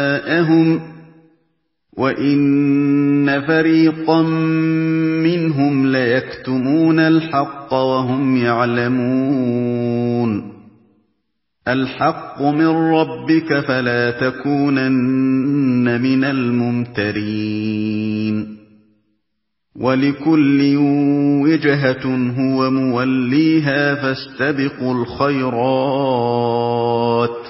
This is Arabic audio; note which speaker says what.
Speaker 1: وَإِنَّ فَرِيقًا مِّنْهُمْ لَيَكْتُمُونَ الْحَقَّ وَهُمْ يَعْلَمُونَ الْحَقُّ مِن رَّبِّكَ فَلَا تَكُونَنَّ مِنَ الْمُمْتَرِينَ وَلِكُلٍّ وِجْهَةٌ هُوَ مُوَلِّيهَا فَاسْتَبِقُوا الْخَيْرَاتِ